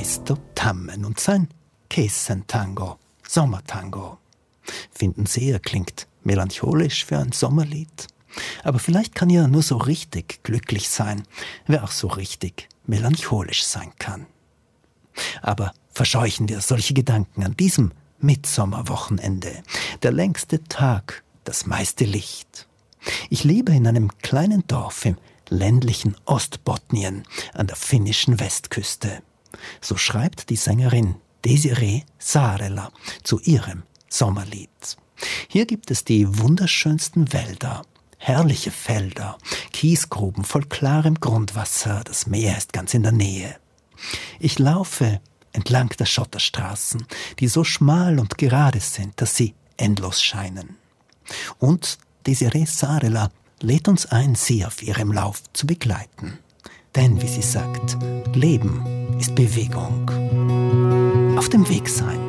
Ernesto Tammen und sein Käsentango, Sommertango. Finden Sie, er klingt melancholisch für ein Sommerlied? Aber vielleicht kann ja nur so richtig glücklich sein, wer auch so richtig melancholisch sein kann. Aber verscheuchen wir solche Gedanken an diesem Mitsommerwochenende. Der längste Tag, das meiste Licht. Ich lebe in einem kleinen Dorf im ländlichen Ostbotnien an der finnischen Westküste. So schreibt die Sängerin Desiree Saarela zu ihrem Sommerlied. Hier gibt es die wunderschönsten Wälder, herrliche Felder, Kiesgruben voll klarem Grundwasser, das Meer ist ganz in der Nähe. Ich laufe entlang der Schotterstraßen, die so schmal und gerade sind, dass sie endlos scheinen. Und Desiree Saarela lädt uns ein, sie auf ihrem Lauf zu begleiten. Denn, wie sie sagt, Leben ist Bewegung. Auf dem Weg sein.